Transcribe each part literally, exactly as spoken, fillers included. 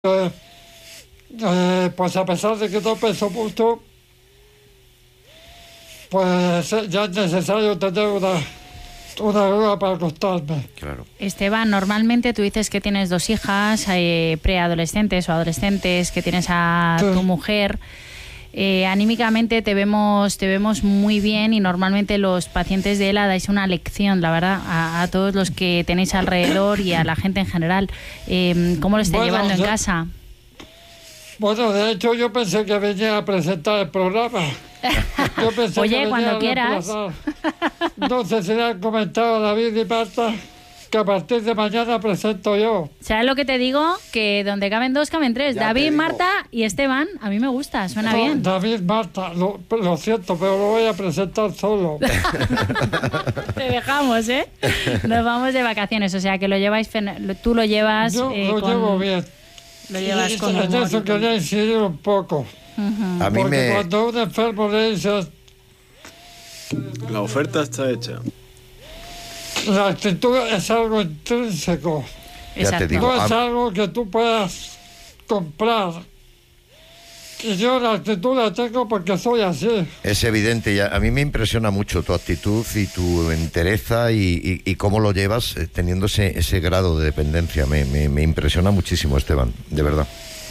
Eh, eh, pues a pesar de que no peso mucho, pues eh, ya es necesario tener una, una grúa para acostarme. Claro. Esteban, normalmente tú dices que tienes dos hijas eh, preadolescentes o adolescentes, que tienes a Sí. tu mujer. Eh, anímicamente te vemos te vemos muy bien y normalmente los pacientes de ELA dais una lección, la verdad, a, a todos los que tenéis alrededor y a la gente en general. Eh, ¿Cómo lo estáis Bueno, llevando en yo- casa? Bueno, de hecho yo pensé que venía a presentar el programa. Yo pensé Oye, que venía cuando a quieras. reemplazar. No sé si le han comentado a David y Marta que a partir de mañana presento yo. ¿Sabes lo que te digo? Que donde caben dos, caben tres. Ya te David, digo. Marta y Esteban. A mí me gusta, suena No, bien. David, Marta, lo, lo siento, pero lo voy a presentar solo. Te dejamos, ¿eh? Nos vamos de vacaciones, o sea que lo lleváis, fen- lo- tú lo llevas Yo eh, lo con- llevo bien. Lo llevas Y con en humor y eso con- quería incidir un poco. Ujú. A mí Porque me... cuando un enfermo le dices, La oferta está hecha. la actitud es algo intrínseco. Ya te Exacto. digo. No es a- algo que tú puedas comprar. Y yo la actitud la tengo porque soy así. Es evidente, y a, a mí me impresiona mucho tu actitud y tu entereza y, y- y cómo lo llevas eh, teniendo ese, ese grado de dependencia. Me, me- me impresiona muchísimo, Esteban, de verdad.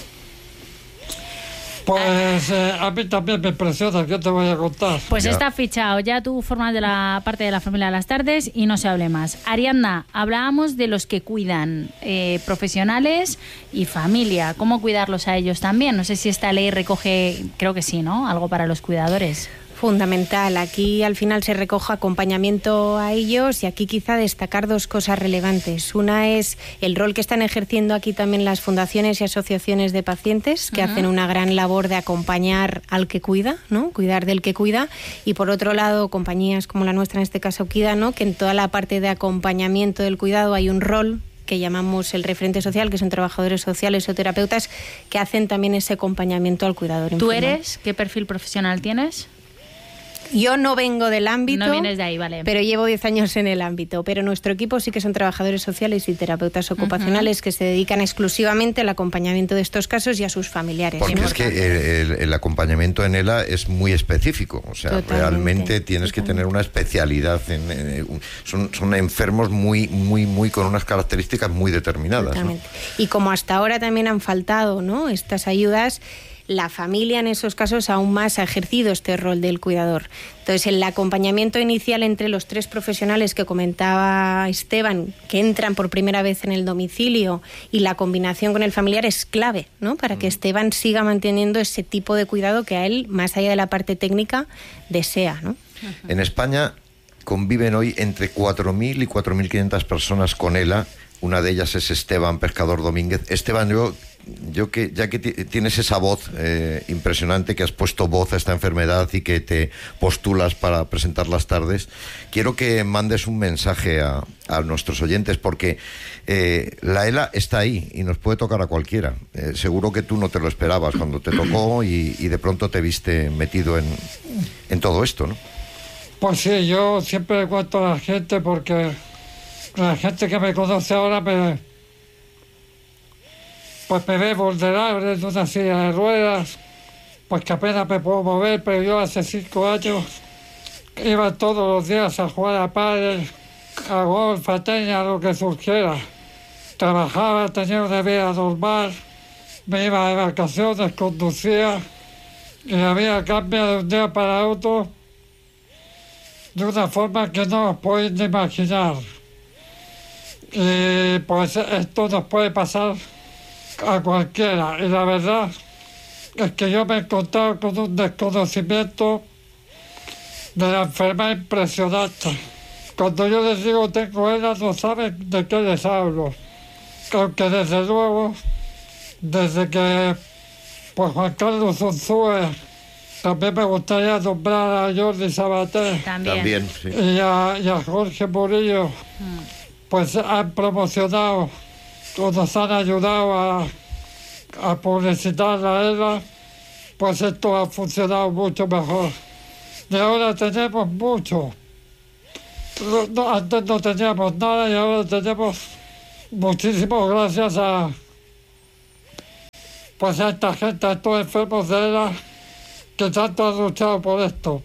Pues eh, a mí también me impresiona, ¿qué te voy a contar? Pues Ya. está fichado, ya tú formas de la parte de la familia de las tardes y no se hable más. Ariadna, hablábamos de los que cuidan, eh, profesionales y familia. ¿Cómo cuidarlos a ellos también? No sé si esta ley recoge, creo que sí, ¿no? Algo para los cuidadores. Fundamental. Aquí al final se recoge acompañamiento a ellos y aquí quizá destacar dos cosas relevantes. Una es el rol que están ejerciendo aquí también las fundaciones y asociaciones de pacientes que Ujú. hacen una gran labor de acompañar al que cuida, ¿no? Cuidar del que cuida. Y por otro lado, compañías como la nuestra, en este caso Kida, ¿no? Que en toda la parte de acompañamiento del cuidado hay un rol que llamamos el referente social, que son trabajadores sociales o terapeutas que hacen también ese acompañamiento al cuidador ¿Tú informal. eres? ¿Qué perfil profesional tienes? Yo no vengo del ámbito, No vienes de ahí, vale. pero llevo diez años en el ámbito. Pero nuestro equipo sí que son trabajadores sociales y terapeutas ocupacionales que se dedican exclusivamente al acompañamiento de estos casos y a sus familiares. Porque es que el, el- el acompañamiento en ELA es muy específico. O sea, Totalmente, realmente tienes que tener una especialidad. En, en- un- son, son enfermos muy, muy, muy con unas características muy determinadas, ¿no? Totalmente. Y como hasta ahora también han faltado, ¿no?, estas ayudas, la familia en esos casos aún más ha ejercido este rol del cuidador. Entonces, el acompañamiento inicial entre los tres profesionales que comentaba Esteban, que entran por primera vez en el domicilio, y la combinación con el familiar es clave, ¿no?, para que Esteban siga manteniendo ese tipo de cuidado que a él, más allá de la parte técnica, desea, ¿no? En España conviven hoy entre cuatro mil y cuatro mil quinientas personas con ELA. Una de ellas es Esteban Pescador Domínguez. Esteban, yo, yo que ya que ti- tienes esa voz eh, impresionante, que has puesto voz a esta enfermedad y que te postulas para presentar las tardes, quiero que mandes un mensaje a, a nuestros oyentes, porque eh, la ELA está ahí y nos puede tocar a cualquiera. Eh, seguro que tú no te lo esperabas cuando te tocó y, y de pronto te viste metido en, en todo esto, ¿no? Pues sí, yo siempre le cuento a la gente porque la gente que me conoce ahora me, pues me ve vulnerable en una silla de ruedas, pues que apenas me puedo mover, pero yo hace cinco años iba todos los días a jugar a pádel, a golf, a tenis, a lo que surgiera. Trabajaba, tenía una vida normal, me iba de vacaciones, conducía y la vida cambia de un día para otro de una forma que no os podéis ni imaginar. Y pues esto nos puede pasar a cualquiera. Y la verdad es que yo me he encontrado con un desconocimiento de la enfermedad impresionante. Cuando yo les digo tengo ELA, no saben de qué les hablo. Aunque desde luego, desde que pues Juan Carlos Unzúe, también me gustaría nombrar a Jordi Sabater También. También, sí. y a, y a Jorge Murillo, pues han promocionado o nos han ayudado a, a publicitar la ELA, pues esto ha funcionado mucho mejor. Y ahora tenemos mucho. No- no, antes no teníamos nada y ahora tenemos muchísimo gracias a, pues a esta gente, a estos enfermos de ELA que tanto han luchado por esto.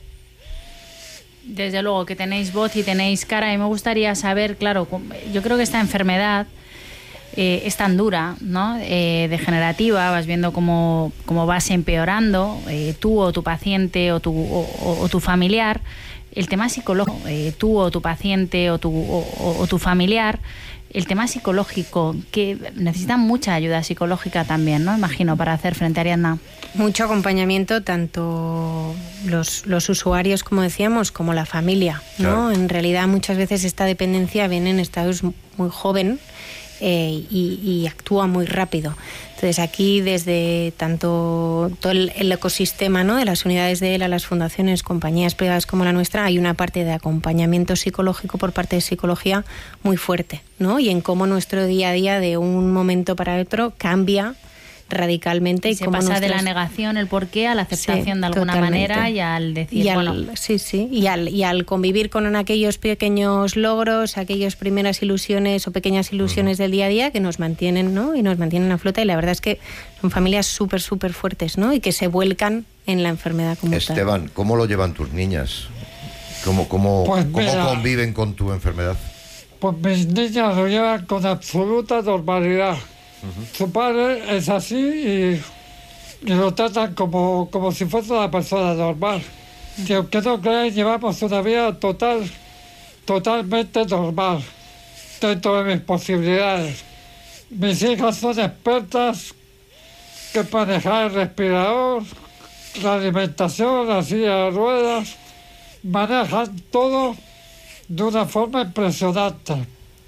Desde luego que tenéis voz y tenéis cara, y me gustaría saber, claro, yo creo que esta enfermedad eh, es tan dura, ¿no? Eh, degenerativa, vas viendo cómo, cómo vas empeorando, eh, tú o tu paciente o tu, o, o tu familiar. El tema psicológico, eh, tú o tu paciente o tu, o, o tu familiar, el tema psicológico, que necesitan mucha ayuda psicológica también, ¿no? Imagino, para hacer frente a Ariadna. Mucho acompañamiento, tanto los, los usuarios, como decíamos, como la familia, ¿no? Claro. En realidad, muchas veces esta dependencia viene en estados muy joven eh, y, y actúa muy rápido. Entonces, aquí, desde tanto todo el, el ecosistema, ¿no?, de las unidades de ELA, las fundaciones, compañías privadas como la nuestra, hay una parte de acompañamiento psicológico por parte de psicología muy fuerte, ¿no? Y en cómo nuestro día a día, de un momento para otro, cambia radicalmente. Y, y se cómo pasa nuestras... de la negación, el porqué, a la aceptación sí, de alguna totalmente. manera, y al decir, y al, bueno... Sí, sí, y al, y al convivir con aquellos pequeños logros, aquellas primeras ilusiones o pequeñas ilusiones uh-huh. del día a día que nos mantienen, ¿no? Y nos mantienen a flota, y la verdad es que son familias súper, súper fuertes, ¿no? Y que se vuelcan en la enfermedad como Esteban, tal. Esteban, ¿cómo lo llevan tus niñas? ¿Cómo, cómo, pues ¿cómo mira, conviven con tu enfermedad? Pues mis niñas lo llevan con absoluta normalidad. Uh-huh. Su padre es así y... y lo tratan como, como si fuese una persona normal. Y aunque no creáis, llevamos una vida total, totalmente normal, dentro de mis posibilidades. Mis hijas son expertas que manejar el respirador, la alimentación, la silla de ruedas, manejan todo de una forma impresionante.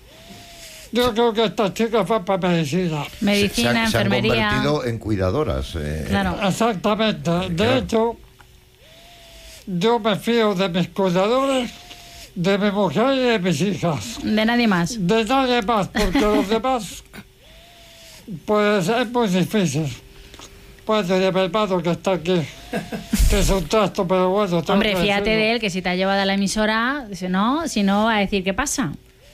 Yo creo que estas chicas van para medicina. Medicina, se, se, enfermería... Se han convertido en cuidadoras. Eh, claro. Exactamente. De claro. hecho, yo me fío de mis cuidadores, de mi mujer y de mis hijas. De nadie más. De nadie más, porque los demás, pues es muy difícil. Pues de mi hermano que está aquí, que es un trasto, pero bueno... Hombre, fíjate de él, que si te ha llevado a la emisora, no, si no, va a decir, ¿qué pasa?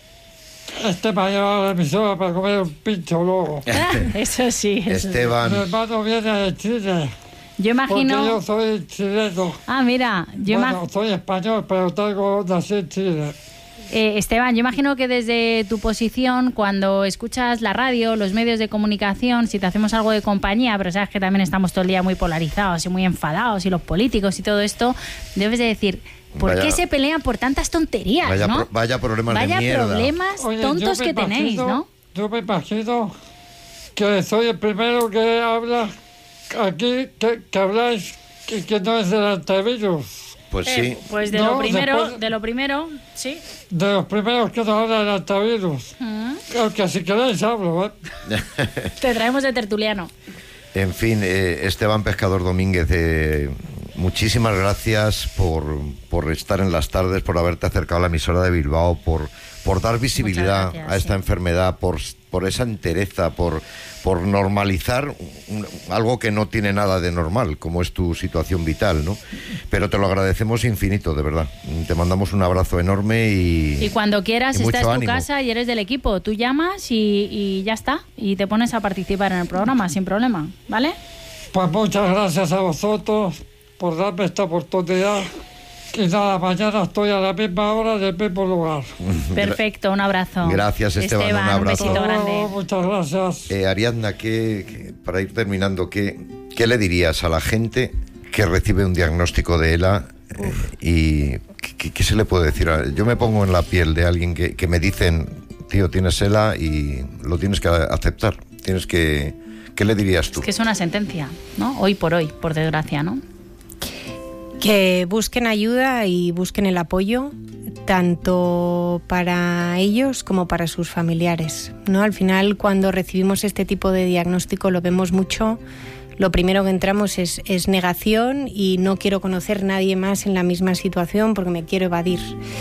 Este me ha llevado a la emisora para comer un pincho luego. Ah, eso sí. Eso Esteban. Mi hermano viene de Chile. Yo imagino... Porque yo soy chileno. Ah, mira. Yo bueno, imag... soy español, pero tengo nací en Chile. Eh, Esteban, yo imagino que desde tu posición, cuando escuchas la radio, los medios de comunicación, si te hacemos algo de compañía, pero sabes que también estamos todo el día muy polarizados y muy enfadados, y los políticos y todo esto, debes de decir... ¿Por vaya, qué se pelean por tantas tonterías, vaya, no? Pro, vaya problemas vaya de mierda. problemas Oye, tontos que imagino, tenéis, ¿no? Yo me imagino que soy el primero que habla aquí, que, que habláis, que, que no es del antivirus. Pues eh, sí. Pues de no, lo primero, después, de lo primero, sí. De los primeros que nos hablan del antivirus. Uh-huh. Aunque si queréis hablo, ¿eh? Te traemos de tertuliano. En fin, eh, Esteban Pescador Domínguez, eh, muchísimas gracias por, por estar en las tardes, por haberte acercado a la emisora de Bilbao, por, por dar visibilidad gracias, a esta sí. enfermedad, por, por esa entereza, por, por normalizar un, algo que no tiene nada de normal, como es tu situación vital, ¿no? Pero te lo agradecemos infinito, de verdad. Te mandamos un abrazo enorme y... Y cuando quieras, y esta es tu ánimo. casa y eres del equipo. Tú llamas y, y ya está. Y te pones a participar en el programa sin problema, ¿vale? Pues muchas gracias a vosotros por darme esta oportunidad. Y nada, mañana estoy a la misma hora en el mismo lugar. Perfecto, un abrazo. Gracias, Esteban, Esteban un abrazo. Un besito grande. Oh, muchas gracias. Eh, Ariadna, ¿qué, qué, para ir terminando, ¿qué, ¿qué le dirías a la gente que recibe un diagnóstico de ELA eh, y ¿qué, qué se le puede decir? Yo me pongo en la piel de alguien que, que me dicen, tío, tienes ELA y lo tienes que aceptar. Tienes que... ¿Qué le dirías tú? Es que es una sentencia, ¿no? Hoy por hoy, por desgracia, ¿no? Que busquen ayuda y busquen el apoyo, tanto para ellos como para sus familiares, ¿no? Al final, cuando recibimos este tipo de diagnóstico, lo vemos mucho. Lo primero que entramos es, es negación y no quiero conocer a nadie más en la misma situación porque me quiero evadir.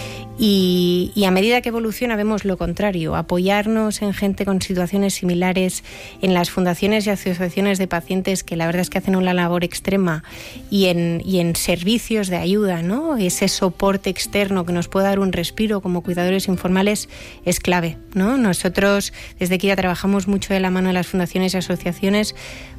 Y, y a medida que evoluciona vemos lo contrario, apoyarnos en gente con situaciones similares, en las fundaciones y asociaciones de pacientes que la verdad es que hacen una labor extrema y en, y en servicios de ayuda, ¿no? Ese soporte externo que nos puede dar un respiro como cuidadores informales es clave, ¿no? Nosotros desde Kira trabajamos mucho de la mano de las fundaciones y asociaciones